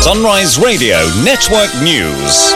Sunrise Radio Network News.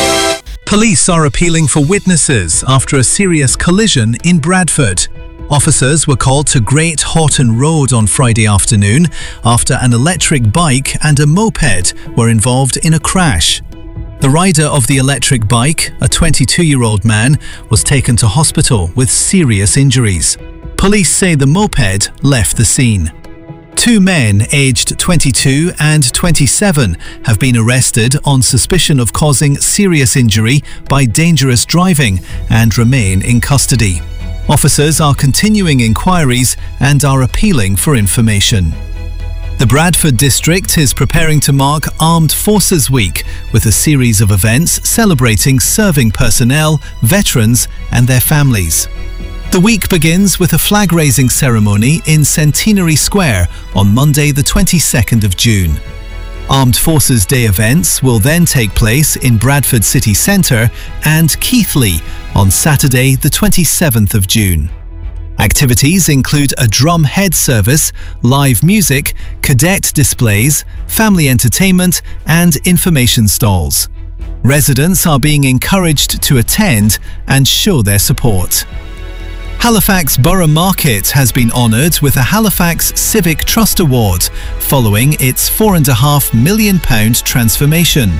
Police are appealing for witnesses after a serious collision in Bradford. Officers were called to Great Houghton Road on Friday afternoon after an electric bike and a moped were involved in a crash. The rider of the electric bike, a 22-year-old man, was taken to hospital with serious injuries. Police say the moped left the scene. 2 men aged 22 and 27 have been arrested on suspicion of causing serious injury by dangerous driving and remain in custody. Officers are continuing inquiries and are appealing for information. The Bradford district is preparing to mark Armed Forces Week with a series of events celebrating serving personnel, veterans and their families. The week begins with a flag-raising ceremony in Centenary Square on Monday the 22nd of June. Armed Forces Day events will then take place in Bradford City Centre and Keighley on Saturday the 27th of June. Activities include a drum head service, live music, cadet displays, family entertainment and information stalls. Residents are being encouraged to attend and show their support. Halifax Borough Market has been honoured with a Halifax Civic Trust Award following its £4.5 million transformation.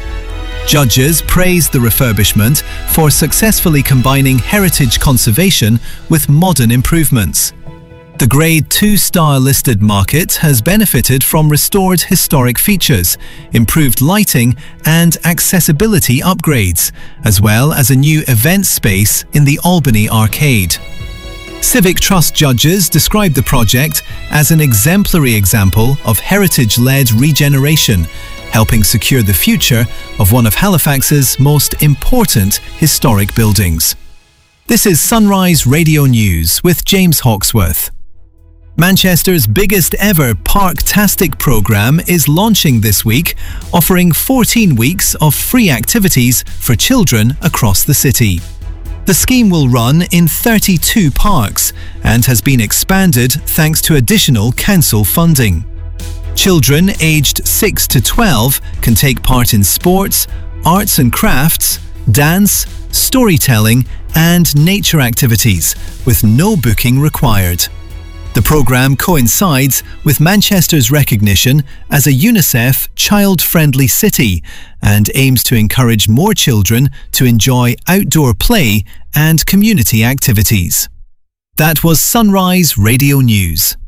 Judges praised the refurbishment for successfully combining heritage conservation with modern improvements. The Grade 2-star listed market has benefited from restored historic features, improved lighting and accessibility upgrades, as well as a new event space in the Albany Arcade. Civic Trust judges described the project as an exemplary example of heritage-led regeneration, helping secure the future of one of Halifax's most important historic buildings. This is Sunrise Radio News with James Hawksworth. Manchester's biggest ever Parktastic programme is launching this week, offering 14 weeks of free activities for children across the city. The scheme will run in 32 parks and has been expanded thanks to additional council funding. Children aged 6 to 12 can take part in sports, arts and crafts, dance, storytelling and nature activities with no booking required. The programme coincides with Manchester's recognition as a UNICEF child-friendly city and aims to encourage more children to enjoy outdoor play and community activities. That was Sunrise Radio News.